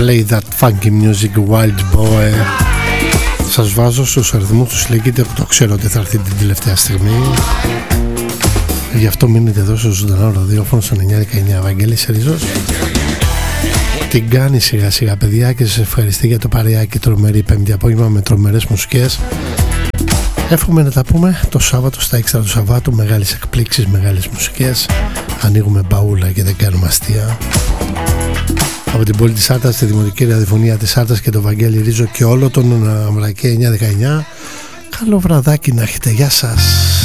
Play that funky music, wild boy. Σας βάζω στους αριθμούς του Slickit που το ξέρω ότι θα έρθει την τελευταία στιγμή. Γι' αυτό μείνετε εδώ στο ζωντανό ραδιόφωνο στο 919. Βαγγέλης Ρίζος. Την κάνει σιγά σιγά παιδιά και σας ευχαριστεί για το παρεάκι. Τρομερή πέμπτη απόγευμα με τρομερές μουσικές. Εύχομαι να τα πούμε το Σάββατο στα έξτρα του Σαββάτου. Μεγάλες εκπλήξεις, μεγάλες μουσικές. Ανοίγουμε μπαούλα και δεν κάνουμε αστεία. Από την πόλη της Άρτας, τη Δημοτική Ραδιοφωνία της Άρτας και τον Βαγγέλη Ρίζο και όλο τον Αμρακέ 919. Καλό βραδάκι να έχετε. Γεια σας.